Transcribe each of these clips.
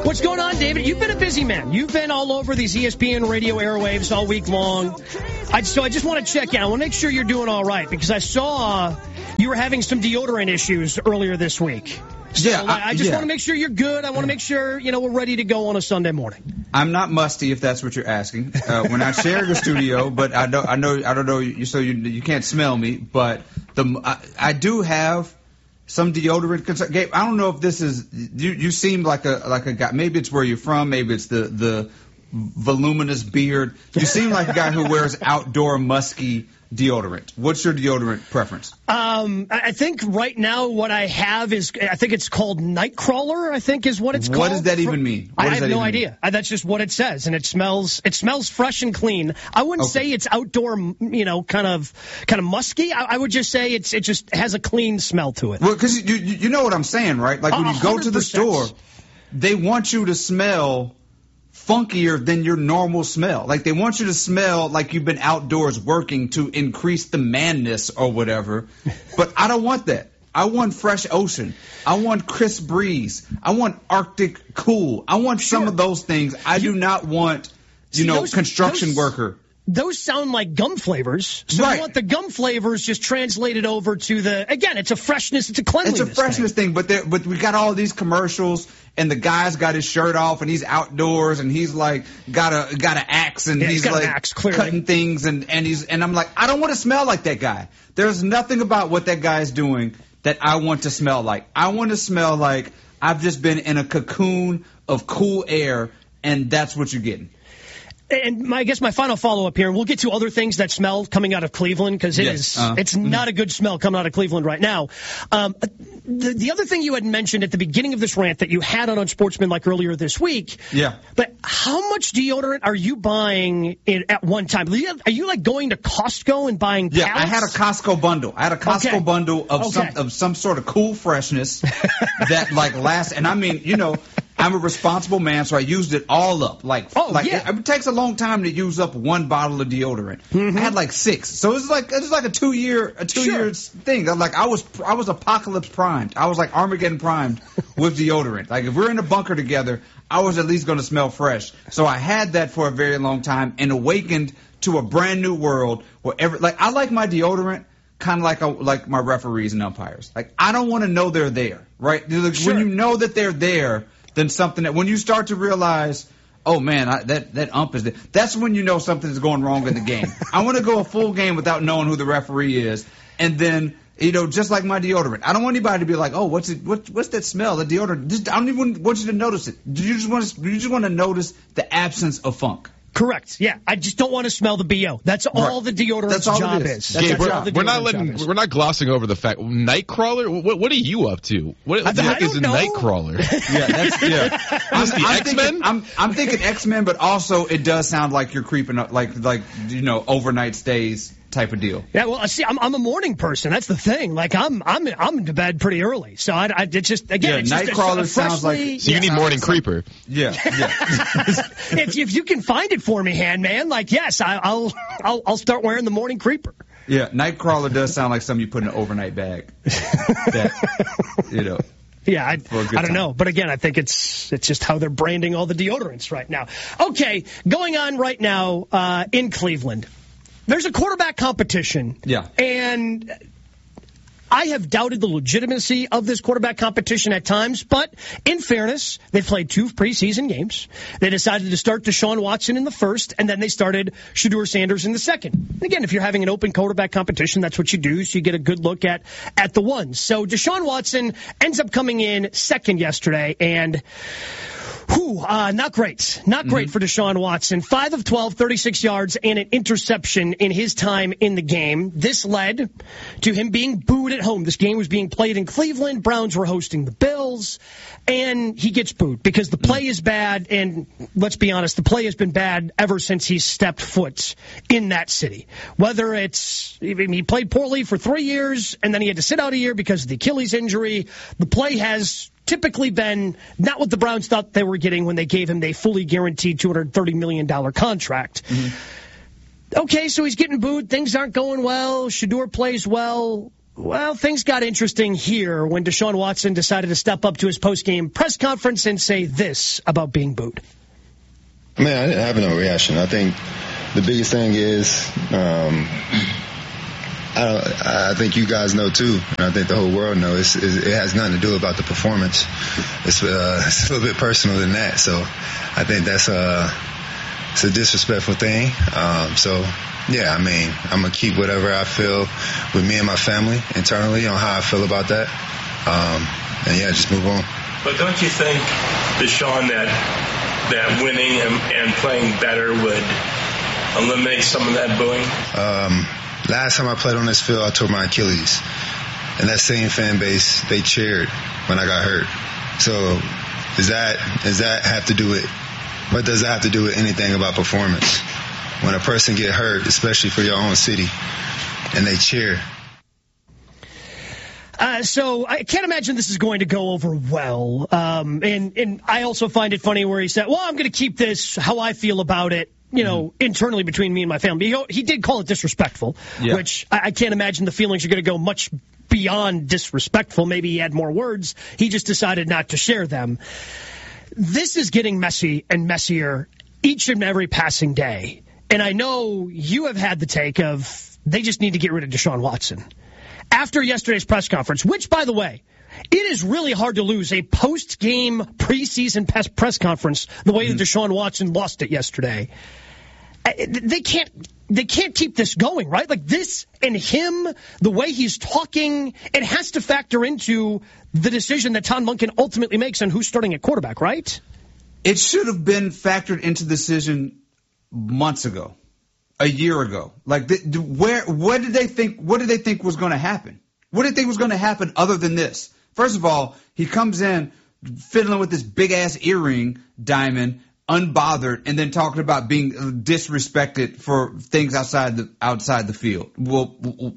What's going on, David? You've been a busy man. You've been all over these ESPN radio airwaves all week long. So I just want to check in. I want to make sure you're doing all right because I saw you were having some deodorant issues earlier this week. So I just want to make sure you're good. I want to make sure, we're ready to go on a Sunday morning. I'm not musty, if that's what you're asking. We're not sharing a studio, but I don't know, so you can't smell me. But I do have some deodorant. Gabe, I don't know if this is you seem like a guy. Maybe it's where you're from. Maybe it's the voluminous beard. You seem like a guy who wears outdoor musky deodorant. What's your deodorant preference? I think right now what I have is, I think it's called Nightcrawler, I think is what it's called. What does that even mean? I have no idea. That's just what it says, and it smells fresh and clean. I wouldn't say it's outdoor, kind of musky. I would just say it just has a clean smell to it. Well, because you know what I'm saying, right? Like when you go to the store, they want you to smell funkier than your normal smell. Like they want you to smell like you've been outdoors working to increase the manness or whatever. But I don't want that. I want fresh ocean. I want crisp breeze. I want Arctic cool. I want some of those things. I do not want, construction worker. Those sound like gum flavors. So I want the gum flavors just translated over to it's a freshness, it's a cleanliness thing. It's a freshness thing, but we got all these commercials, and the guy's got his shirt off, and he's outdoors, and he's like got an axe, and he's like cutting things, and I'm like, I don't want to smell like that guy. There's nothing about what that guy is doing that I want to smell like. I want to smell like I've just been in a cocoon of cool air, and that's what you're getting. And I guess my final follow-up here, and we'll get to other things that smell coming out of Cleveland, because it's not a good smell coming out of Cleveland right now. The other thing you had mentioned at the beginning of this rant that you had on Unsportsmanlike earlier this week, but how much deodorant are you buying at one time? Are you like going to Costco and buying pallets? Yeah, I had a Costco bundle. I had a Costco bundle of some sort of cool freshness that lasts, and I mean, I'm a responsible man, so I used it all up. It takes a long time to use up one bottle of deodorant. I had 6, so it's like a 2 year thing. I was apocalypse primed. I was like Armageddon primed with deodorant. Like if we're in a bunker together, I was at least going to smell fresh. So I had that for a very long time and awakened to a brand new world where I like my deodorant kind of like my referees and umpires. Like I don't want to know they're there, right? When you know that they're there. Then something that when you start to realize, oh man, that ump is there. That's when you know something is going wrong in the game. I want to go a full game without knowing who the referee is, and then just like my deodorant, I don't want anybody to be like, oh, what's that smell? The deodorant. I don't even want you to notice it. You just want to notice the absence of funk. Correct. Yeah, I just don't want to smell the BO. That's all the deodorant's job is. We're not glossing over the fact. Nightcrawler. What are you up to? What the heck is a Nightcrawler? X-Men. I'm thinking X-Men, but also it does sound like you're creeping up, like overnight stays type of deal. Yeah, well, see, I'm a morning person. That's the thing. Like I'm into bed pretty early, so it's just Nightcrawler sounds like. So you need morning creeper. Yeah. if you can find it for me, Handman, yes, I'll start wearing the morning creeper. Yeah, Nightcrawler does sound like something you put in an overnight bag. Yeah, I don't know. But again, I think it's just how they're branding all the deodorants right now. Okay, going on right now in Cleveland. There's a quarterback competition. Yeah. And I have doubted the legitimacy of this quarterback competition at times, but in fairness, they played 2 preseason games. They decided to start Deshaun Watson in the first, and then they started Shedeur Sanders in the second. And again, if you're having an open quarterback competition, that's what you do, so you get a good look at the ones. So Deshaun Watson ends up coming in second yesterday, and not great. Not great for Deshaun Watson. 5 of 12, 36 yards, and an interception in his time in the game. This led to him being booed at home. This game was being played in Cleveland. Browns were hosting the Bills, and he gets booed because the play is bad, and let's be honest, the play has been bad ever since he stepped foot in that city. Whether he played poorly for 3 years, and then he had to sit out a year because of the Achilles injury, the play has typically been not what the Browns thought they were getting when they gave him a fully guaranteed $230 million contract. Okay, so he's getting booed. Things aren't going well. Shedeur plays well. Well, things got interesting here when Deshaun Watson decided to step up to his post-game press conference and say this about being booed. Man, I didn't have no reaction. I think the biggest thing is, I think you guys know too, and I think the whole world knows, it has nothing to do about the performance. It's a little bit personal than that. So I think that's it's a disrespectful thing. Yeah, I mean, I'm going to keep whatever I feel with me and my family internally on how I feel about that. And yeah, just move on. But don't you think, Deshaun, that winning and playing better would eliminate some of that booing? Last time I played on this field, I tore my Achilles. And that same fan base, they cheered when I got hurt. So does that have to do with, what does that have to do with anything about performance? When a person get hurt, especially for your own city, and they cheer. So I can't imagine this is going to go over well. And I also find it funny where he said, well, I'm going to keep this how I feel about it, internally between me and my family. He did call it disrespectful, which I can't imagine the feelings are going to go much beyond disrespectful. Maybe he had more words. He just decided not to share them. This is getting messy and messier each and every passing day. And I know you have had the take of they just need to get rid of Deshaun Watson. After yesterday's press conference, which, by the way, it is really hard to lose a post-game preseason press conference the way that Deshaun Watson lost it yesterday. They can't keep this going, right? Like this and him, the way he's talking, it has to factor into the decision that Todd Monken ultimately makes on who's starting at quarterback, right? It should have been factored into the decision months ago, a year ago. Like, what did they think was going to happen? What did they think was going to happen other than this? First of all, he comes in fiddling with this big ass earring diamond, unbothered, and then talking about being disrespected for things outside the field. Well,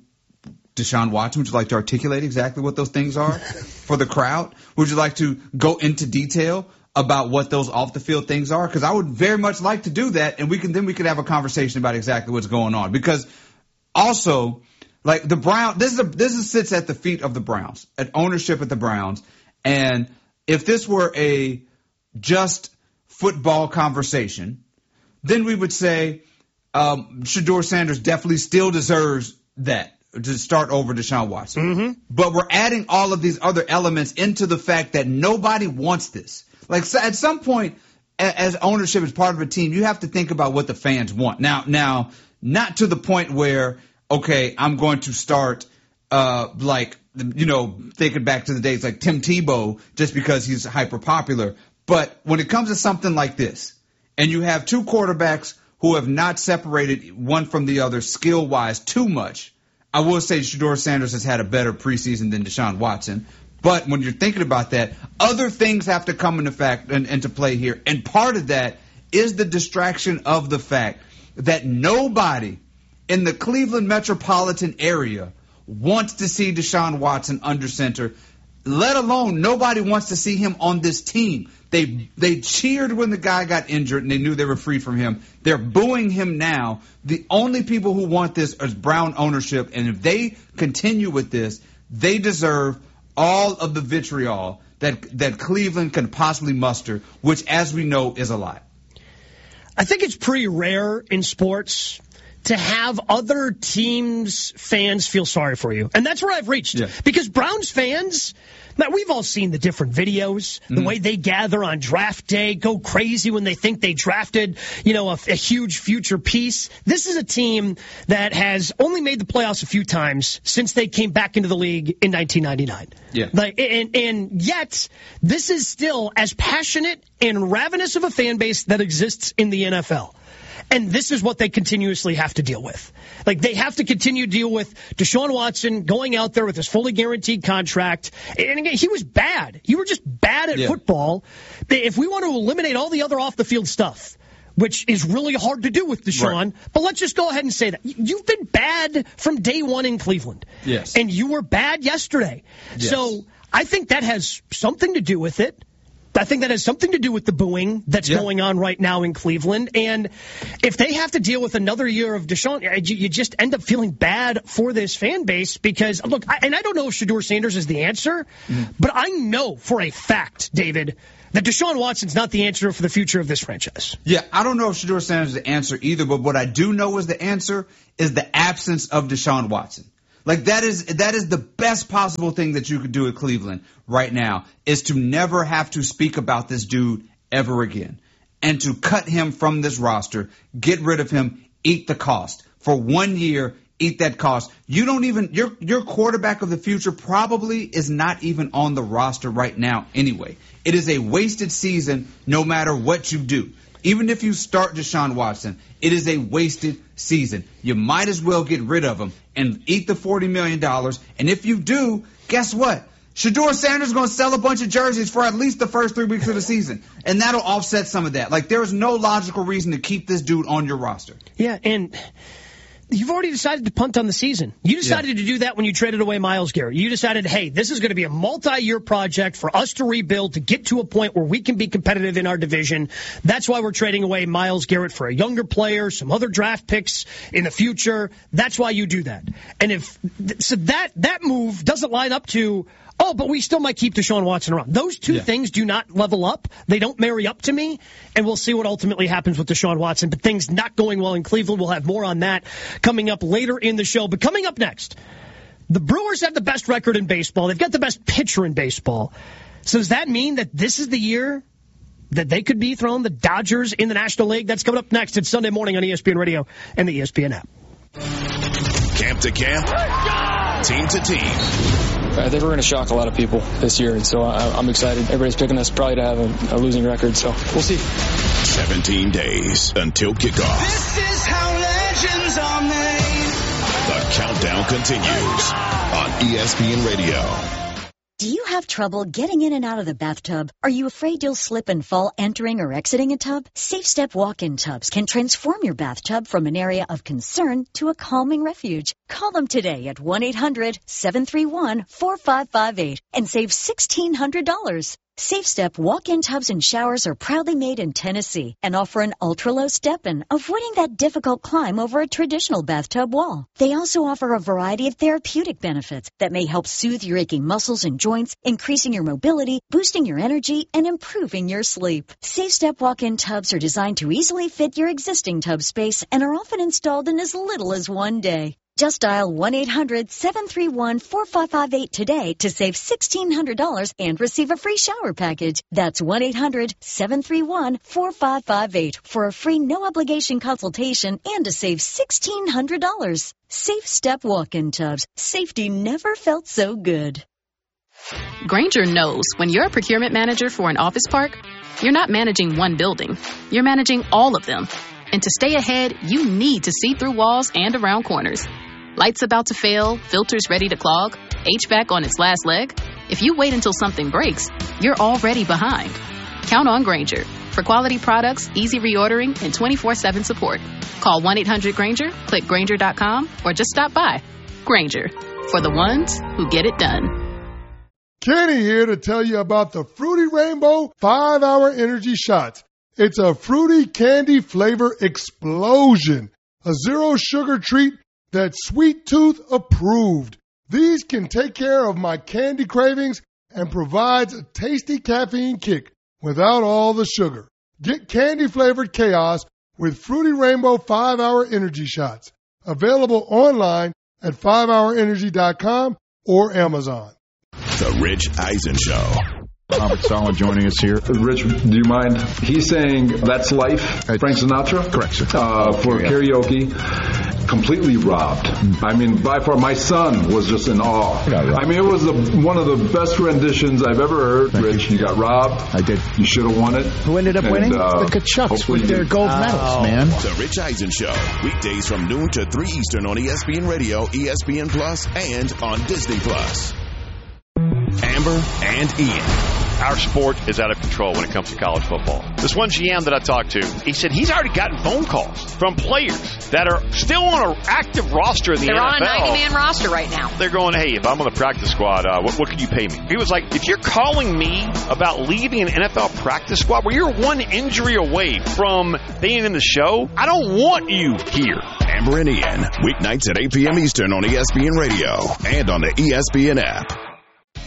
Deshaun Watson, would you like to articulate exactly what those things are for the crowd? Would you like to go into detail about what those off the field things are? Because I would very much like to do that, and we could have a conversation about exactly what's going on. Because also, like the Browns, this sits at the feet of the Browns, at ownership at the Browns. And if this were a just football conversation, then we would say Shedeur Sanders definitely still deserves that to start over Deshaun Watson. Mm-hmm. But we're adding all of these other elements into the fact that nobody wants this. Like, at some point, as ownership, as part of a team, you have to think about what the fans want. Now, not to the point where, okay, I'm going to start, thinking back to the days like Tim Tebow just because he's hyper popular. But when it comes to something like this, and you have two quarterbacks who have not separated one from the other skill-wise too much, I will say Shedeur Sanders has had a better preseason than Deshaun Watson. But when you're thinking about that, other things have to come into play here. And part of that is the distraction of the fact that nobody in the Cleveland metropolitan area wants to see Deshaun Watson under center, let alone nobody wants to see him on this team. They cheered when the guy got injured and they knew they were free from him. They're booing him now. The only people who want this is Brown ownership. And if they continue with this, they deserve all of the vitriol that Cleveland can possibly muster, which, as we know, is a lot. I think it's pretty rare in sports to have other teams' fans feel sorry for you. And that's where I've reached. Yeah. Because Browns fans, now we've all seen the different videos, the way they gather on draft day, go crazy when they think they drafted, a huge future piece. This is a team that has only made the playoffs a few times since they came back into the league in 1999. Yeah. And yet, this is still as passionate and ravenous of a fan base that exists in the NFL. And this is what they continuously have to deal with. Like, they have to continue to deal with Deshaun Watson going out there with his fully guaranteed contract. And again, he was bad. You were just bad at football. If we want to eliminate all the other off-the-field stuff, which is really hard to do with Deshaun, but let's just go ahead and say that. You've been bad from day one in Cleveland. Yes. And you were bad yesterday. Yes. So I think that has something to do with it. I think that has something to do with the booing that's going on right now in Cleveland. And if they have to deal with another year of Deshaun, you just end up feeling bad for this fan base because, look, I don't know if Shedeur Sanders is the answer, but I know for a fact, David, that Deshaun Watson's not the answer for the future of this franchise. Yeah, I don't know if Shedeur Sanders is the answer either, but what I do know is the answer is the absence of Deshaun Watson. Like, that is the best possible thing that you could do at Cleveland right now, is to never have to speak about this dude ever again. And to cut him from this roster, get rid of him, eat the cost. For 1 year, eat that cost. You don't even, your quarterback of the future probably is not even on the roster right now anyway. It is a wasted season no matter what you do. Even if you start Deshaun Watson, it is a wasted season. You might as well get rid of him and eat the $40 million. And if you do, guess what? Shedeur Sanders is going to sell a bunch of jerseys for at least the first 3 weeks of the season. And that'll offset some of that. Like, there is no logical reason to keep this dude on your roster. Yeah, and you've already decided to punt on the season. You decided to do that when you traded away Myles Garrett. You decided, hey, this is going to be a multi-year project for us to rebuild, to get to a point where we can be competitive in our division. That's why we're trading away Myles Garrett for a younger player, some other draft picks in the future. That's why you do that. And if so that move doesn't line up to, oh, but we still might keep Deshaun Watson around. Those two things do not level up. They don't marry up to me, and we'll see what ultimately happens with Deshaun Watson. But things not going well in Cleveland. We'll have more on that coming up later in the show. But coming up next, the Brewers have the best record in baseball. They've got the best pitcher in baseball. So does that mean that this is the year that they could be throwing the Dodgers in the National League? That's coming up next. It's Sunday morning on ESPN Radio and the ESPN app. Camp to camp, team to team. I think we're going to shock a lot of people this year, and so I'm excited. Everybody's picking us probably to have a losing record, so we'll see. 17 days until kickoff. This is how legends are made. The countdown continues on ESPN Radio. Do you have trouble getting in and out of the bathtub? Are you afraid you'll slip and fall entering or exiting a tub? Safe Step walk-in tubs can transform your bathtub from an area of concern to a calming refuge. Call them today at 1-800-731-4558 and save $1,600. Safe Step walk-in tubs and showers are proudly made in Tennessee and offer an ultra-low step-in, avoiding that difficult climb over a traditional bathtub wall. They also offer a variety of therapeutic benefits that may help soothe your aching muscles and joints, increasing your mobility, boosting your energy, and improving your sleep. Safe Step walk-in tubs are designed to easily fit your existing tub space and are often installed in as little as 1 day. Just dial 1-800-731-4558 today to save $1,600 and receive a free shower package. That's 1-800-731-4558 for a free no-obligation consultation and to save $1,600. Safe Step walk-in tubs. Safety never felt so good. Grainger knows when you're a procurement manager for an office park, you're not managing one building. You're managing all of them. And to stay ahead, you need to see through walls and around corners. Lights about to fail, filters ready to clog, HVAC on its last leg. If you wait until something breaks, you're already behind. Count on Grainger for quality products, easy reordering, and 24/7 support. Call 1-800-GRAINGER, click Grainger.com, or just stop by. Grainger, for the ones who get it done. Kenny here to tell you about the Fruity Rainbow 5-Hour Energy Shots. It's a fruity candy flavor explosion, a zero-sugar treat that's Sweet Tooth approved. These can take care of my candy cravings and provides a tasty caffeine kick without all the sugar. Get candy-flavored chaos with Fruity Rainbow 5-Hour Energy Shots. Available online at 5hourenergy.com or Amazon. The Rich Eisen Show. Robert Sala joining us here. Rich, do you mind? He's saying That's Life, Frank Sinatra? Correct, sir. For karaoke. Completely robbed. I mean, by far, my son was just in awe. I mean, it was one of the best renditions I've ever heard. Thank Rich, you got robbed. I did. You should have won it. Who ended up winning? The Kachucks with their gold medals, man. The Rich Eisen Show. Weekdays from noon to 3 Eastern on ESPN Radio, ESPN Plus, and on Disney Plus. Amber and Ian. our sport is out of control when it comes to college football. This one GM that I talked to, he said he's already gotten phone calls from players that are still on an active roster in the NFL. They're on a 90-man roster right now. They're going, hey, if I'm on the practice squad, what can you pay me? He was like, if you're calling me about leaving an NFL practice squad where you're one injury away from being in the show, I don't want you here. Amber and Ian, weeknights at 8 p.m. Eastern on ESPN Radio and on the ESPN app.